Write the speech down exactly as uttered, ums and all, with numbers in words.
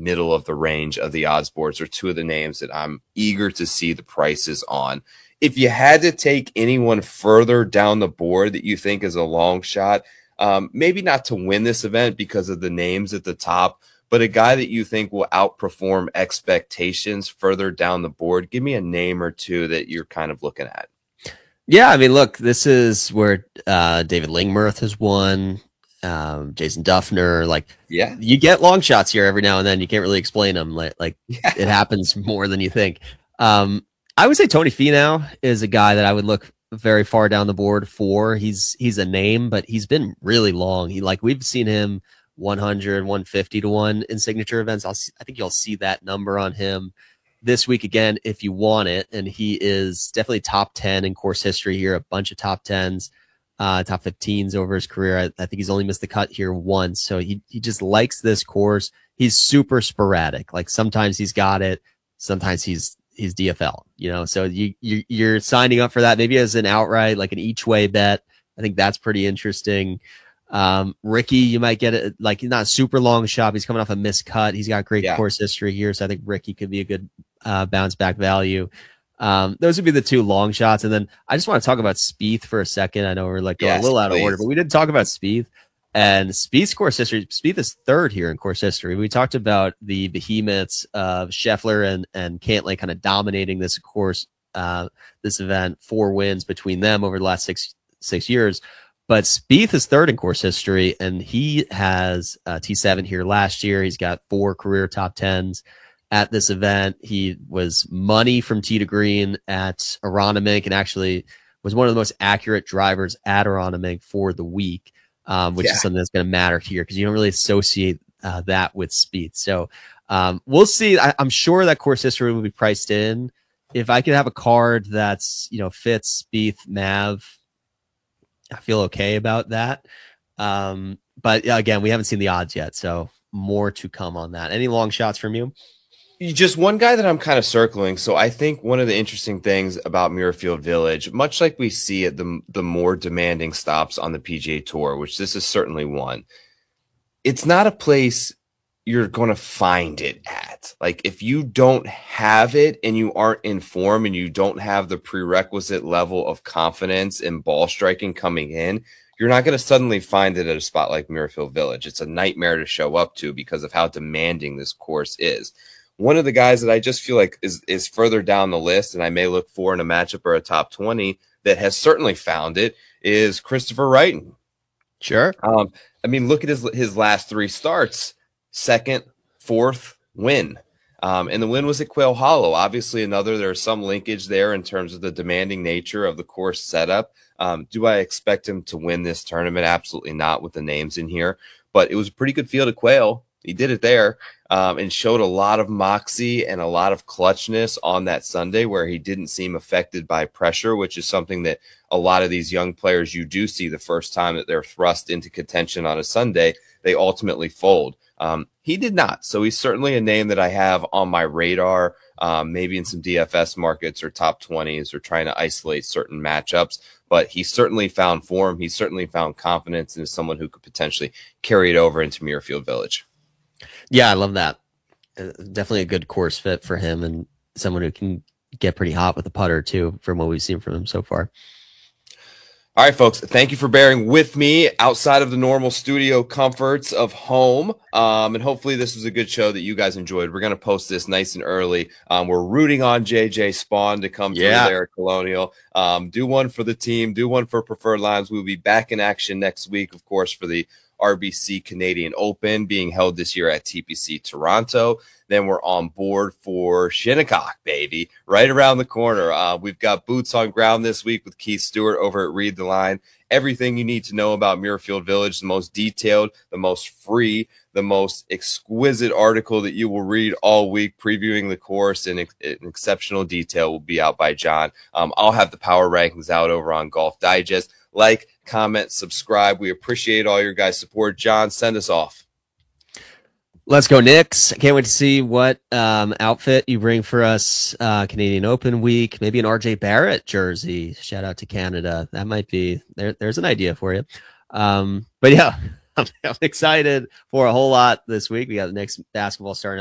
middle of the range of the odds boards are two of the names that I'm eager to see the prices on. If you had to take anyone further down the board that you think is a long shot, um, maybe not to win this event because of the names at the top, but a guy that you think will outperform expectations further down the board, give me a name or two that you're kind of looking at. Yeah, I mean, look, this is where uh, David Lingmerth has won, um, Jason Duffner. Like, yeah, you get long shots here every now and then. You can't really explain them. Like, like yeah. It happens more than you think. Um, I would say Tony Finau is a guy that I would look very far down the board for. He's he's a name, but he's been really long. He like we've seen him one hundred, one fifty to one in signature events. I'll see, I think you'll see that number on him this week again if you want it. And he is definitely top ten in course history here, a bunch of top tens, uh, top fifteens over his career. I, I think he's only missed the cut here once. So he, he just likes this course. He's super sporadic. Like sometimes he's got it, sometimes he's he's D F L, you know, so you, you you're signing up for that maybe as an outright, like an each way bet. I think that's pretty interesting. Um, Ricky, you might get it like he's not a super long shot. He's coming off a missed cut. He's got great yeah. course history here. So I think Ricky could be a good uh, bounce back value. Um, those would be the two long shots. And then I just want to talk about Spieth for a second. I know we're like going yes, a little out please. of order, but we didn't talk about Spieth. And Spieth's course history, Spieth is third here in course history. We talked about the behemoths of Scheffler and, and Cantlay kind of dominating this course, uh, this event, four wins between them over the last six, six years. But Spieth is third in course history, and he has uh, T seven here last year. He's got four career top tens at this event. He was money from tee to green at Aronimink and actually was one of the most accurate drivers at Aronimink for the week, um, which yeah. is something that's going to matter here because you don't really associate uh, that with Spieth. So um, we'll see. I, I'm sure that course history will be priced in. If I could have a card that's, you know, fits Spieth, Mav, I feel okay about that. Um, but again, we haven't seen the odds yet, so more to come on that. Any long shots from you? Just one guy that I'm kind of circling. So I think one of the interesting things about Muirfield Village, much like we see at the, the more demanding stops on the P G A Tour, which this is certainly one, it's not a place you're going to find it at. Like if you don't have it and you aren't in form and you don't have the prerequisite level of confidence in ball striking coming in, you're not going to suddenly find it at a spot like Muirfield Village. It's a nightmare to show up to because of how demanding this course is. One of the guys that I just feel like is, is further down the list, and I may look for in a matchup or a top twenty that has certainly found it, is Christopher Wrighton. Sure. Um, I mean, look at his, his last three starts. Second, fourth win. Um, and the win was at Quail Hollow. Obviously, another, there's some linkage there in terms of the demanding nature of the course setup. Um, do I expect him to win this tournament? Absolutely not with the names in here. But it was a pretty good field at Quail. He did it there um, and showed a lot of moxie and a lot of clutchness on that Sunday where he didn't seem affected by pressure, which is something that a lot of these young players you do see the first time that they're thrust into contention on a Sunday, they ultimately fold. Um, he did not. So he's certainly a name that I have on my radar, um, maybe in some D F S markets or top twenties or trying to isolate certain matchups. But he certainly found form. He certainly found confidence and is someone who could potentially carry it over into Muirfield Village. Yeah, I love that. Uh, definitely a good course fit for him and someone who can get pretty hot with the putter too from what we've seen from him so far. All right, folks, thank you for bearing with me outside of the normal studio comforts of home. Um, and hopefully this was a good show that you guys enjoyed. We're going to post this nice and early. Um, we're rooting on J J Spawn to come yeah. through there at Colonial. Um, do one for the team. Do one for Preferred Lines. We'll be back in action next week, of course, for the R B C Canadian Open being held this year at T P C Toronto. Then we're on board for Shinnecock, baby, right around the corner. Uh, we've got boots on ground this week with Keith Stewart over at Read the Line. Everything you need to know about Muirfield Village, the most detailed, the most free, the most exquisite article that you will read all week previewing the course in, ex- in exceptional detail will be out by John. Um, I'll have the power rankings out over on Golf Digest. Like, comment, subscribe. We appreciate all your guys' support. John, send us off. Let's go, Knicks. I can't wait to see what um, outfit you bring for us uh, Canadian Open week. Maybe an R J Barrett jersey. Shout out to Canada. That might be, there. there's an idea for you. Um, but yeah, I'm, I'm excited for a whole lot this week. We got the Knicks basketball starting